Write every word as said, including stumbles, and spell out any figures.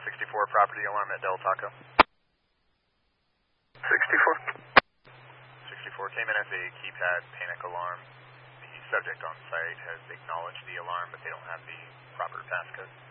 sixty-four, property alarm at Del Taco. sixty-four. sixty-four came in as a keypad panic alarm. The subject on site has acknowledged the alarm, but they don't have the proper passcode.